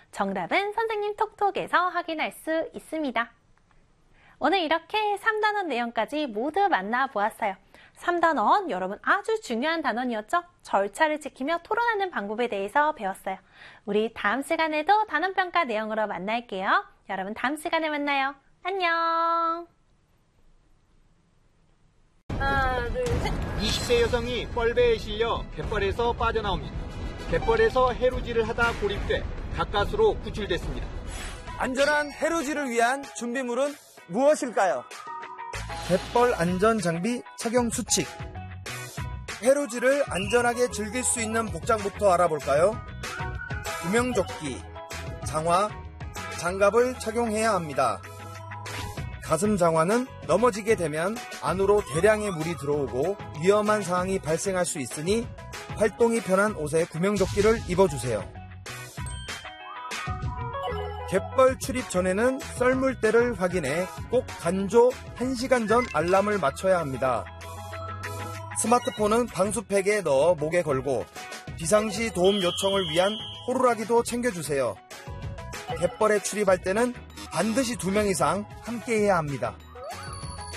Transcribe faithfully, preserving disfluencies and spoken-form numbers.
정답은 선생님 톡톡에서 확인할 수 있습니다. 오늘 이렇게 삼 단원 내용까지 모두 만나보았어요. 삼 단원 여러분 아주 중요한 단원이었죠? 절차를 지키며 토론하는 방법에 대해서 배웠어요. 우리 다음 시간에도 단원평가 내용으로 만날게요. 여러분 다음 시간에 만나요. 안녕. 하나, 둘, 셋. 이십 대 여성이 뻘배에 실려 갯벌에서 빠져나옵니다. 갯벌에서 해루질을 하다 고립돼 가까스로 구출됐습니다. 안전한 해루질을 위한 준비물은 무엇일까요? 갯벌 안전장비 착용 수칙. 해루질을 안전하게 즐길 수 있는 복장부터 알아볼까요? 구명조끼, 장화, 장갑을 착용해야 합니다. 가슴 장화는 넘어지게 되면 안으로 대량의 물이 들어오고 위험한 상황이 발생할 수 있으니 활동이 편한 옷에 구명조끼를 입어주세요. 갯벌 출입 전에는 썰물대를 확인해 꼭 간조 한 시간 전 알람을 맞춰야 합니다. 스마트폰은 방수팩에 넣어 목에 걸고 비상시 도움 요청을 위한 호루라기도 챙겨주세요. 갯벌에 출입할 때는 반드시 두 명 이상 함께해야 합니다.